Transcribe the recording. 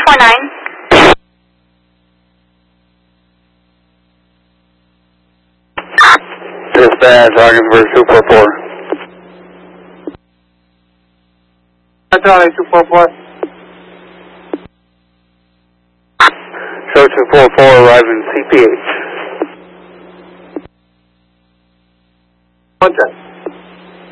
249. Dispatch, Ogdensburg 244. Charlie 244. Show 244 arriving CPH. Contact.